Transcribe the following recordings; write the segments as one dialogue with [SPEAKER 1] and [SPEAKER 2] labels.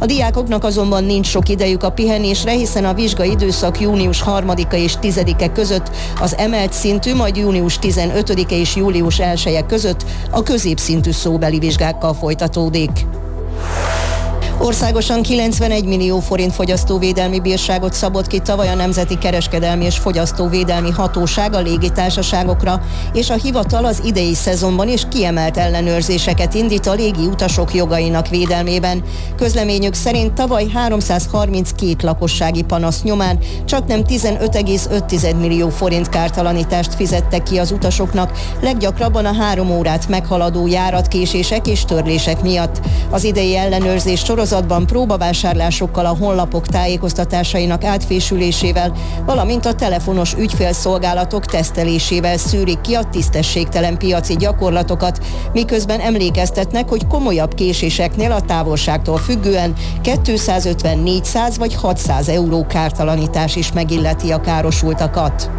[SPEAKER 1] diákoknak azonban nincs sok idejük a pihenésre, hiszen a vizsgai időszak június 3-a és 10-e között az emelt szintű, majd június 15-e és július 1-e között a középszintű szóbeli vizsgákkal folytatódik. Országosan 91 millió forint fogyasztóvédelmi bírságot szabott ki tavaly a Nemzeti Kereskedelmi és Fogyasztóvédelmi Hatóság a légitársaságokra, és a hivatal az idei szezonban is kiemelt ellenőrzéseket indít a légi utasok jogainak védelmében. Közleményük szerint tavaly 332 lakossági panasz nyomán csaknem 15,5 millió forint kártalanítást fizettek ki az utasoknak, leggyakrabban a 3 órát meghaladó járatkésések és törlések miatt. Az idei ellenőrzés sorozatban próbavásárlásokkal, a honlapok tájékoztatásainak átfésülésével, valamint a telefonos ügyfélszolgálatok tesztelésével szűrik ki a tisztességtelen piaci gyakorlatokat, miközben emlékeztetnek, hogy komolyabb késéseknél a távolságtól függően 250, 400 vagy 600 euró kártalanítás is megilleti a károsultakat.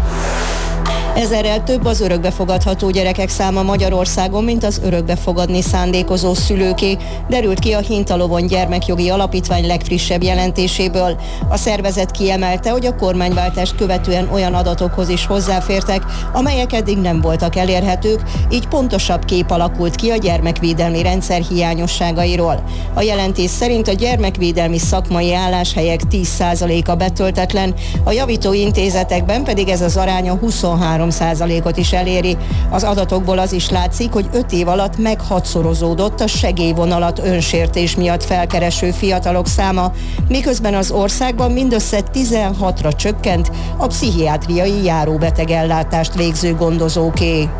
[SPEAKER 1] 1000-rel több az örökbefogadható gyerekek száma Magyarországon, mint az örökbefogadni szándékozó szülőké, derült ki a Hintalovon Gyermekjogi Alapítvány legfrissebb jelentéséből. A szervezet kiemelte, hogy a kormányváltást követően olyan adatokhoz is hozzáfértek, amelyek eddig nem voltak elérhetők, így pontosabb kép alakult ki a gyermekvédelmi rendszer hiányosságairól. A jelentés szerint a gyermekvédelmi szakmai álláshelyek 10%-a betöltetlen, a javító intézetekben pedig ez az aránya 23%-ot is eléri. Az adatokból az is látszik, hogy 5 év alatt meghatszorozódott a segélyvonalat önsértés miatt felkereső fiatalok száma, miközben az országban mindössze 16-ra csökkent a pszichiátriai járóbetegellátást végző gondozóké.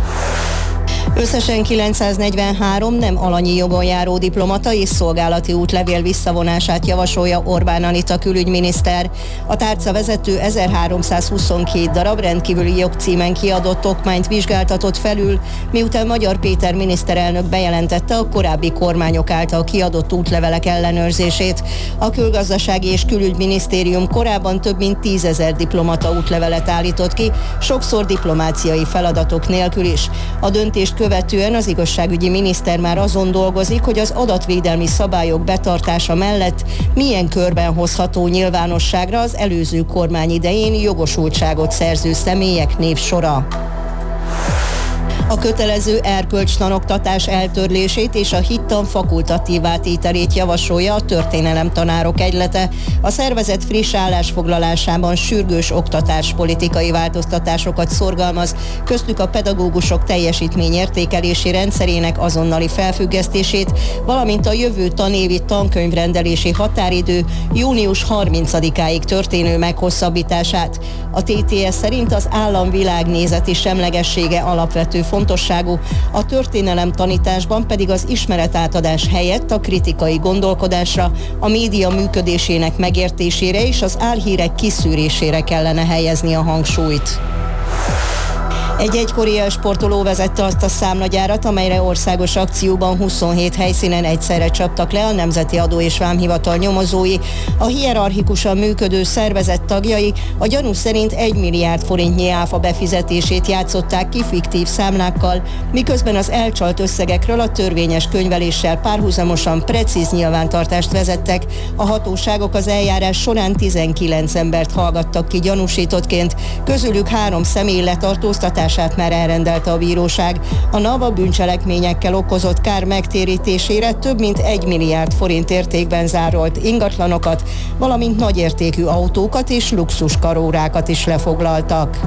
[SPEAKER 1] Összesen 943 nem alanyi jogon járó diplomata és szolgálati útlevél visszavonását javasolja Orbán Anita külügyminiszter. A tárca vezető 1322 darab rendkívüli jogcímen kiadott okmányt vizsgáltatott felül, miután Magyar Péter miniszterelnök bejelentette a korábbi kormányok által kiadott útlevelek ellenőrzését. A Külgazdasági és Külügyminisztérium korábban több mint 10 000 diplomata útlevelet állított ki, sokszor diplomáciai feladatok nélkül is. A döntést követően az igazságügyi miniszter már azon dolgozik, hogy az adatvédelmi szabályok betartása mellett milyen körben hozható nyilvánosságra az előző kormány idején jogosultságot szerző személyek névsora. A kötelező erkölcstanoktatás eltörlését és a hittan fakultatívvá tételét javasolja a Történelemtanárok Egylete. A szervezet friss állásfoglalásában sürgős oktatáspolitikai változtatásokat szorgalmaz, köztük a pedagógusok teljesítményértékelési rendszerének azonnali felfüggesztését, valamint a jövő tanévi tankönyvrendelési határidő június 30-áig történő meghosszabbítását. A TTS szerint az állam világnézeti semlegessége alapvető fontosságú, a történelem tanításban pedig az ismeretátadás helyett a kritikai gondolkodásra, a média működésének megértésére és az álhírek kiszűrésére kellene helyezni a hangsúlyt. Egy egykori sportoló vezette azt a számlagyárat, amelyre országos akcióban 27 helyszínen egyszerre csaptak le a Nemzeti Adó és Vámhivatal nyomozói. A hierarchikusan működő szervezet tagjai a gyanú szerint 1 milliárd forintnyi áfa befizetését játszották ki fiktív számlákkal, miközben az elcsalt összegekről a törvényes könyveléssel párhuzamosan precíz nyilvántartást vezettek. A hatóságok az eljárás során 19 embert hallgattak ki gyanúsítottként, közülük 3 személy letartóztatását már elrendelte a bíróság. A NAV a bűncselekményekkel okozott kár megtérítésére több mint 1 milliárd forint értékben zárolt ingatlanokat, valamint nagyértékű autókat és luxuskarórákat is lefoglaltak.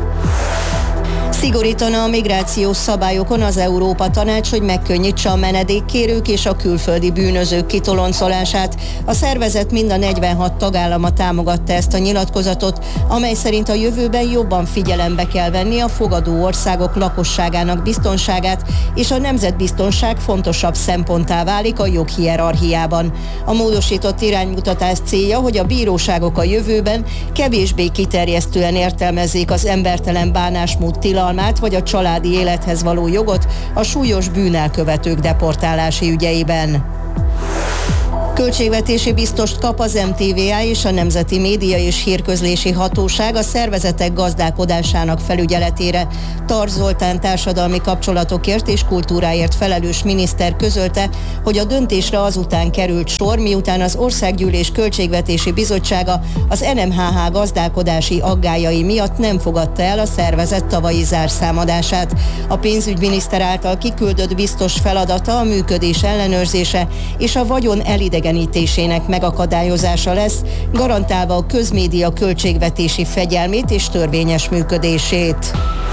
[SPEAKER 1] Szigorítana a migrációs szabályokon az Európa Tanács, hogy megkönnyítse a menedékkérők és a külföldi bűnözők kitoloncolását. A szervezet mind a 46 tagállama támogatta ezt a nyilatkozatot, amely szerint a jövőben jobban figyelembe kell venni a fogadó országok lakosságának biztonságát, és a nemzetbiztonság fontosabb szemponttá válik a joghierarchiában. A módosított iránymutatás célja, hogy a bíróságok a jövőben kevésbé kiterjesztően értelmezzék az embertelen bánásmód tilalmát, vagy a családi élethez való jogot a súlyos bűnelkövetők deportálási ügyeiben. Költségvetési biztost kap az MTVA és a Nemzeti Média és Hírközlési Hatóság a szervezetek gazdálkodásának felügyeletére. Tarts Zoltán társadalmi kapcsolatokért és kultúráért felelős miniszter közölte, hogy a döntésre azután került sor, miután az Országgyűlés Költségvetési Bizottsága az NMHH gazdálkodási aggályai miatt nem fogadta el a szervezet tavalyi zárszámadását. A pénzügyminiszter által kiküldött biztos feladata a működés ellenőrzése és a vagyon elidegenítésének megakadályozása lesz, garantálva a közmédia költségvetési fegyelmét és törvényes működését.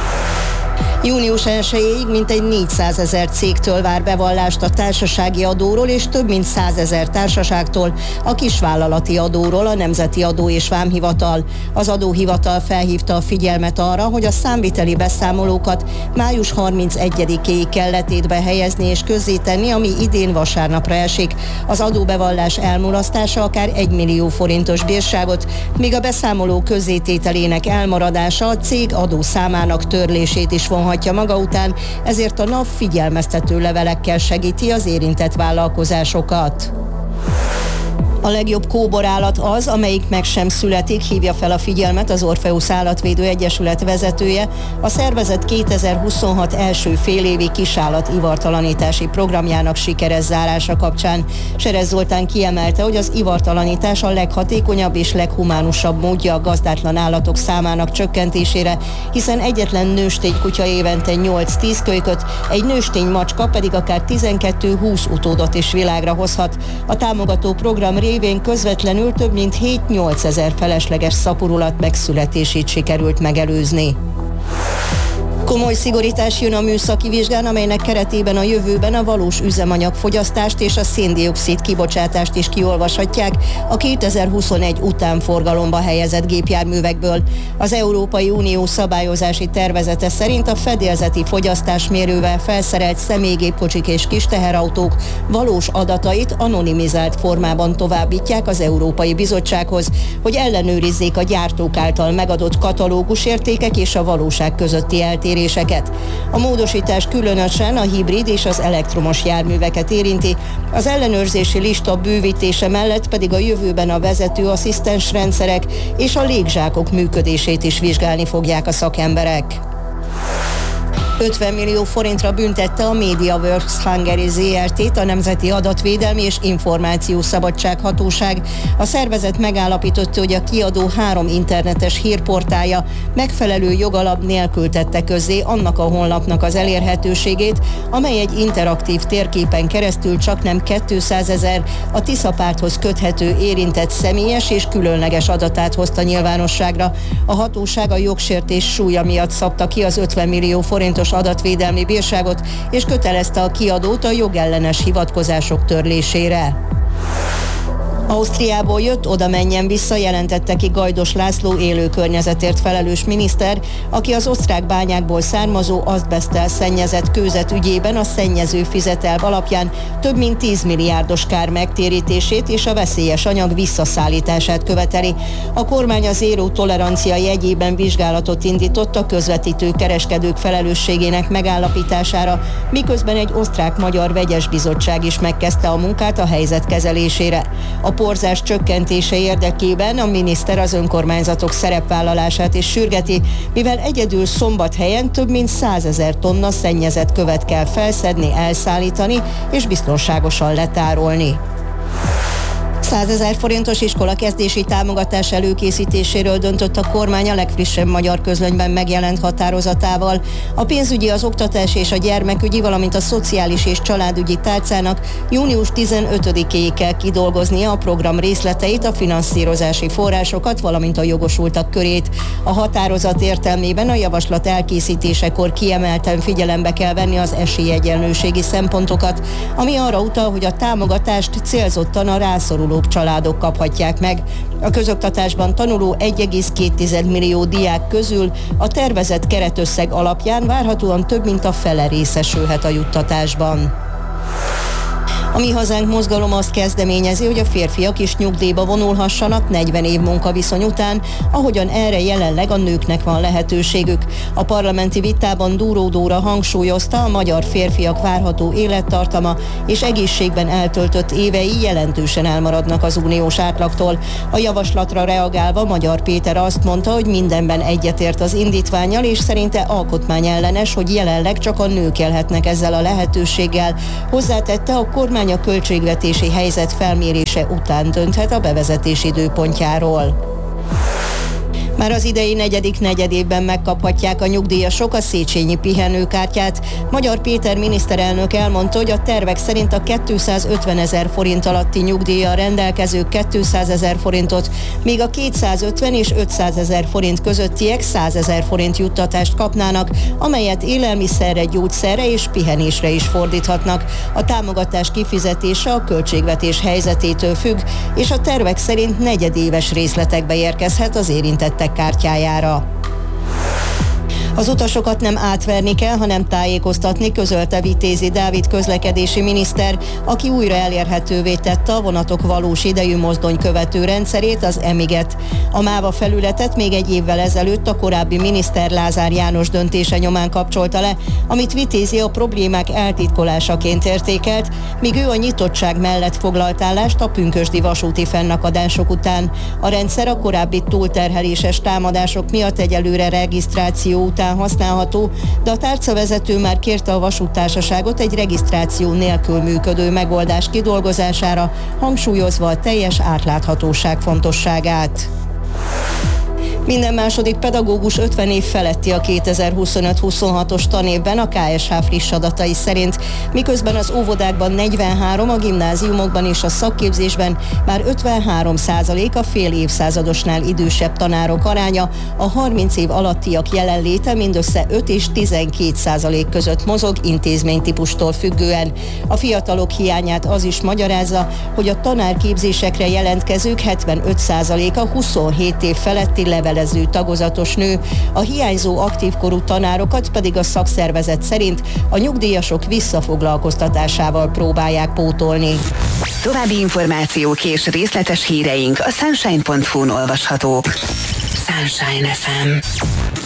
[SPEAKER 1] Június 1-ig mintegy 400 000 cégtől vár bevallást a társasági adóról és több mint 100 000 társaságtól a kisvállalati adóról a Nemzeti Adó és Vámhivatal. Az adóhivatal felhívta a figyelmet arra, hogy a számviteli beszámolókat május 31-éig kell letétbe helyezni és közzétenni, ami idén vasárnapra esik. Az adóbevallás elmulasztása akár 1 millió forintos bírságot, míg a beszámoló közzétételének elmaradása a cég adószámának törlését is vonhatja maga után, ezért a NAV figyelmeztető levelekkel segíti az érintett vállalkozásokat. A legjobb kóborállat az, amelyik meg sem születik, hívja fel a figyelmet az Orpheus Állatvédő Egyesület vezetője a szervezet 2026 első félévi kisállat ivartalanítási programjának sikeres zárása kapcsán. Serez Zoltán kiemelte, hogy az ivartalanítás a leghatékonyabb és leghumánusabb módja a gazdátlan állatok számának csökkentésére, hiszen egyetlen nőstény kutya évente 8-10 kölyköt, egy nőstény macska pedig akár 12-20 utódot is világra hozhat. A támogató program révén közvetlenül több mint 7-8 ezer felesleges szaporulat megszületését sikerült megelőzni. Komoly szigorítás jön a műszaki vizsgán, amelynek keretében a jövőben a valós üzemanyagfogyasztást és a szén-dioxid kibocsátást is kiolvashatják a 2021 után forgalomba helyezett gépjárművekből. Az Európai Unió szabályozási tervezete szerint a fedélzeti fogyasztásmérővel felszerelt személygépkocsik és kis teherautók valós adatait anonimizált formában továbbítják az Európai Bizottsághoz, hogy ellenőrizzék a gyártók által megadott katalógusértékek és a valóság közötti eltéréseket. A módosítás különösen a hibrid és az elektromos járműveket érinti, az ellenőrzési lista bővítése mellett pedig a jövőben a vezetőasszisztens rendszerek és a légzsákok működését is vizsgálni fogják a szakemberek. 50 millió forintra büntette a MediaWorks Hungary Zrt-t a Nemzeti Adatvédelmi és Információszabadság Hatóság. A szervezet megállapította, hogy a kiadó 3 internetes hírportálja megfelelő jogalap nélkül tette közzé annak a honlapnak az elérhetőségét, amely egy interaktív térképen keresztül csaknem 200 000 a Tisza párthoz köthető érintett személyes és különleges adatát hozta nyilvánosságra. A hatóság a jogsértés súlya miatt szabta ki az 50 millió forintos adatvédelmi bírságot, és kötelezte a kiadót a jogellenes hivatkozások törlésére. Ausztriából jött, oda menjen vissza, jelentette ki Gajdos László élő környezetért felelős miniszter, aki az osztrák bányákból származó azbeszttel szennyezett kőzet ügyében a szennyező fizetelv alapján több mint 10 milliárdos kár megtérítését és a veszélyes anyag visszaszállítását követeli. A kormány az zéró tolerancia jegyében vizsgálatot indított a közvetítő kereskedők felelősségének megállapítására, miközben egy osztrák-magyar vegyes bizottság is megkezdte a munkát a helyzet kezelésére. A porzás csökkentése érdekében a miniszter az önkormányzatok szerepvállalását is sürgeti, mivel egyedül Szombathelyen több mint 100 000 tonna szennyezett követ kell felszedni, elszállítani és biztonságosan letárolni. 100 000 forintos iskolakezdési támogatás előkészítéséről döntött a kormány a legfrissebb Magyar Közlönyben megjelent határozatával. A pénzügyi, az oktatás és a gyermekügyi, valamint a szociális és családügyi tárcának június 15-éig kell kidolgoznia a program részleteit, a finanszírozási forrásokat, valamint a jogosultak körét. A határozat értelmében a javaslat elkészítésekor kiemelten figyelembe kell venni az esélyegyenlőségi szempontokat, ami arra utal, hogy a támogatást célzottan a rászoruló családok kaphatják meg. A közoktatásban tanuló 1,2 millió diák közül a tervezett keretösszeg alapján várhatóan több mint a fele részesülhet a juttatásban. A Mi Hazánk mozgalom azt kezdeményezi, hogy a férfiak is nyugdíjba vonulhassanak 40 év munkaviszony után, ahogyan erre jelenleg a nőknek van lehetőségük. A parlamenti vitában Dúró Dóra hangsúlyozta, a magyar férfiak várható élettartama és egészségben eltöltött évei jelentősen elmaradnak az uniós átlagtól. A javaslatra reagálva Magyar Péter azt mondta, hogy mindenben egyetért az indítvánnyal, és szerinte alkotmányellenes, hogy jelenleg csak a nők élhetnek ezzel a lehetőséggel. Hozzátette, a kormány a költségvetési helyzet felmérése után dönthet a bevezetés időpontjáról. Már az idei negyedik negyedévben megkaphatják a nyugdíjasok a Széchenyi pihenőkártyát. Magyar Péter miniszterelnök elmondta, hogy a tervek szerint a 250 000 forint alatti nyugdíjjal rendelkezők 200 000 forintot, míg a 250 és 500 000 forint közöttiek 100 000 forint juttatást kapnának, amelyet élelmiszerre, gyógyszerre és pihenésre is fordíthatnak. A támogatás kifizetése a költségvetés helyzetétől függ, és a tervek szerint negyedéves részletekbe érkezhet az érintettek kártyájára. Az utasokat nem átverni kell, hanem tájékoztatni, közölte Vitézi Dávid közlekedési miniszter, aki újra elérhetővé tette a vonatok valós idejű mozdonykövető rendszerét, az EMIG-et. A MÁVA felületet még egy évvel ezelőtt a korábbi miniszter Lázár János döntése nyomán kapcsolta le, amit Vitézi a problémák eltitkolásaként értékelt, míg ő a nyitottság mellett foglalt állást a pünkösdi vasúti fennakadások után. A rendszer a korábbi túlterheléses támadások miatt egyelőre regisztráció után használható, de a tárcavezető már kérte a vasúttársaságot egy regisztráció nélkül működő megoldás kidolgozására, hangsúlyozva a teljes átláthatóság fontosságát. Minden második pedagógus 50 év feletti a 2025-26-os tanévben a KSH friss adatai szerint, miközben az óvodákban 43, a gimnáziumokban és a szakképzésben már 53% a fél évszázadosnál idősebb tanárok aránya, a 30 év alattiak jelenléte mindössze 5 és 12% között mozog intézménytípustól függően. A fiatalok hiányát az is magyarázza, hogy a tanárképzésekre jelentkezők 75%-a 27 év feletti levelező tagozatos nő, a hiányzó aktívkorú tanárokat pedig a szakszervezet szerint a nyugdíjasok visszafoglalkoztatásával próbálják pótolni.
[SPEAKER 2] További információk és részletes híreink a sunshine.hu-n olvashatók. Sunshine FM.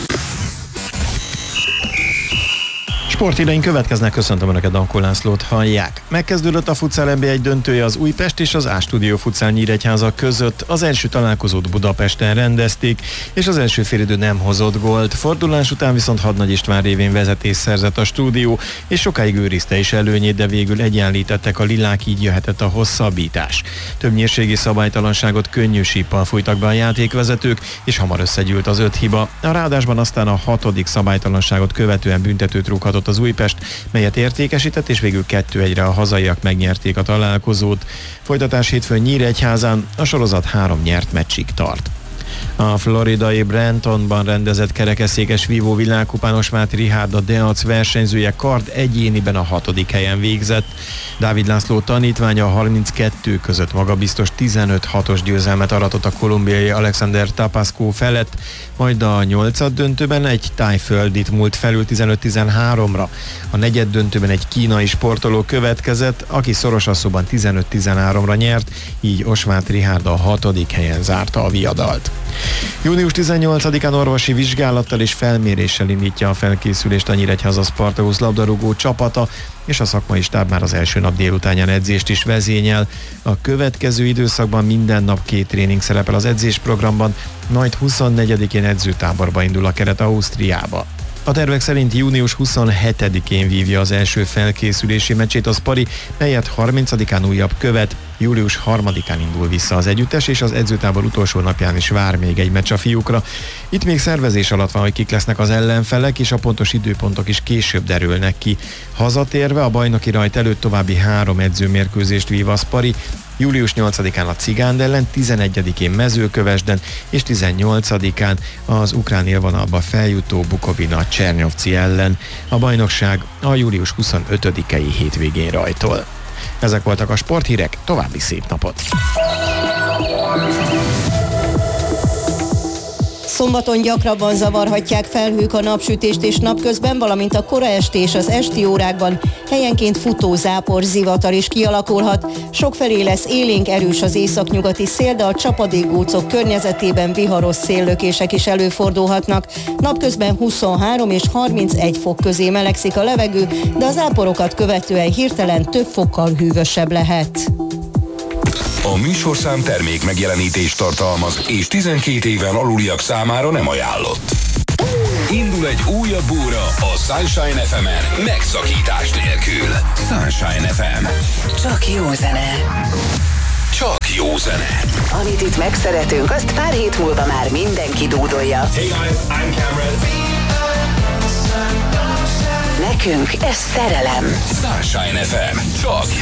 [SPEAKER 3] Sporthíreink következnek, köszöntöm Önöket, Dankó Lászlót hallják. Megkezdődött a Futsal NB1 döntője az Újpest és az A-Studio Futsal Nyíregyháza között. Az első találkozót Budapesten rendezték, és az első félidő nem hozott gólt. Fordulás után viszont Hadnagy István révén vezetést szerzett a Stúdió, és sokáig őrizte is előnyét, de végül egyenlítettek a lilák, így jöhetett a hosszabbítás. Több nyírségi szabálytalanságot könnyű síppal fújtak be a játékvezetők, és hamar összegyűlt az 5 hiba. A ráadásban aztán a 6. szabálytalanságot követően büntetőt rúghatott az Újpest, melyet értékesített, és végül 2-1-re a hazaiak megnyerték a találkozót. Folytatás hétfőn Nyíregyházán, a sorozat 3 nyert meccsig tart. A floridai Brentonban rendezett kerekesszékes vívó világkupán Osváth Richárd, a Deac versenyzője kard egyéniben a 6. helyen végzett. Dávid László tanítványa a 32 között magabiztos 15-6-os győzelmet aratott a kolumbiai Alexander Tapasco felett, majd a 8. döntőben egy tájföldit múlt felül 15-13-ra. A 4. döntőben egy kínai sportoló következett, aki szorosasszóban 15-13-ra nyert, így Osváth Richárd a 6. helyen zárta a viadalt. Június 18-án orvosi vizsgálattal és felméréssel indítja a felkészülést a Nyíregyháza Spartacus labdarúgó csapata, és a szakmai stáb már az első nap délutánján edzést is vezényel. A következő időszakban minden nap 2 tréning szerepel az edzésprogramban, majd 24-én edzőtáborba indul a keret Ausztriába. A tervek szerint június 27-én vívja az első felkészülési meccsét a Spari, melyet 30-án újabb követ, július 3-án indul vissza az együttes, és az edzőtábor utolsó napján is vár még egy meccs a fiúkra. Itt még szervezés alatt van, hogy kik lesznek az ellenfelek, és a pontos időpontok is később derülnek ki. Hazatérve a bajnoki rajt előtt további 3 edzőmérkőzést vív a Spari, július 8-án a Cigánd ellen, 11-én Mezőkövesden és 18-án az ukrán élvonalba feljutó Bukovina Csernyovci ellen. A bajnokság a július 25-i hétvégén rajtol. Ezek voltak a sporthírek, további szép napot!
[SPEAKER 1] Szombaton gyakrabban zavarhatják felhők a napsütést és napközben, valamint a kora esti és az esti órákban helyenként futó zápor, zivatar is kialakulhat. Sokfelé lesz élénk, erős az északnyugati szél, de a csapadékgócok környezetében viharos széllökések is előfordulhatnak. Napközben 23 és 31 fok közé melegszik a levegő, de a záporokat követően hirtelen több fokkal hűvösebb lehet.
[SPEAKER 4] A műsorszám termék megjelenítést tartalmaz, és 12 éven aluliak számára nem ajánlott. Indul egy újabb óra a Sunshine FM-en, megszakítás nélkül. Sunshine FM.
[SPEAKER 2] Csak jó zene.
[SPEAKER 4] Csak jó zene.
[SPEAKER 2] Amit itt megszeretünk, azt pár hét múlva már mindenki dúdolja.
[SPEAKER 4] Hey guys, I'm Cameron.
[SPEAKER 2] Nekünk ez szerelem.
[SPEAKER 4] Sunshine FM. Csak